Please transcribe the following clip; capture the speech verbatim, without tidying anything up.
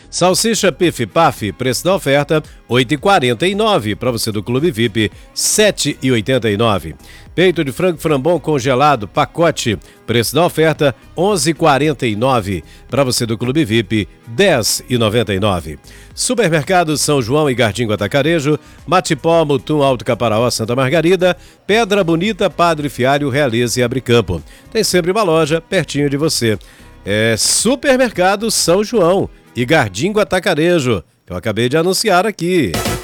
Salsicha Pif Paf, preço da oferta oito reais e quarenta e nove centavos. Para você do Clube V I P, sete reais e oitenta e nove centavos. Peito de frango frambon congelado, pacote, preço da oferta onze reais e quarenta e nove centavos. Para você do Clube V I P, dez reais e noventa e nove centavos. Supermercado São João e Gardingo Atacarejo, Matipó, Mutum, Alto Caparaó, Santa Margarida, Pedra Bonita, Padre Fialho, Realize e Abricampo. Tem sempre uma loja pertinho de você. É Supermercado São João e Gardingo Atacarejo, que eu acabei de anunciar aqui.